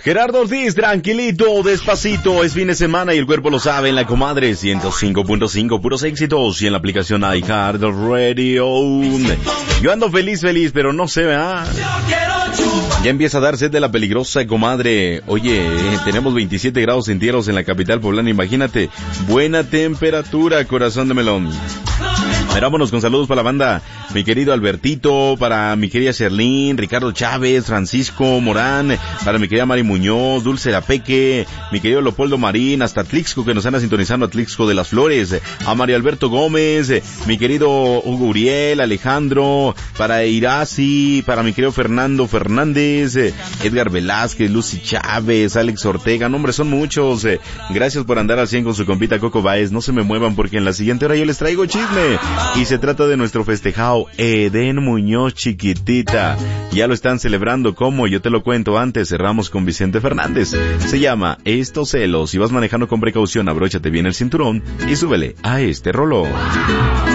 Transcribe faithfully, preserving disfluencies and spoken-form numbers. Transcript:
Gerardo Ortiz, tranquilito, despacito, es fin de semana y el cuerpo lo sabe en la comadre ciento cinco punto cinco, puros éxitos y en la aplicación iHeart Radio. Yo ando feliz, feliz, pero no sé, ¿verdad? Ya empieza a dar sed de la peligrosa comadre. Oye, eh, tenemos veintisiete grados centígrados en la capital poblana, imagínate, buena temperatura, corazón de melón. Vámonos con saludos para la banda, mi querido Albertito, para mi querida Sherlyn, Ricardo Chávez, Francisco Morán, para mi querida Mari Muñoz, Dulce Lapeque, mi querido Leopoldo Marín, hasta Tlixco, que nos anda sintonizando a Tlixco de las Flores, a Mario Alberto Gómez, mi querido Hugo Uriel, Alejandro, para Irasi, para mi querido Fernando Fernández, Edgar Velázquez, Lucy Chávez, Alex Ortega, no, hombre, son muchos. Gracias por andar al cien con su compita Coco Baez. No se me muevan porque en la siguiente hora yo les traigo chisme. Y se trata de nuestro festejado Eden Muñoz chiquitita. Ya lo están celebrando, como yo te lo cuento antes. Cerramos con Vicente Fernández. Se llama Estos celos. Si vas manejando con precaución, abróchate bien el cinturón y súbele a este rollo.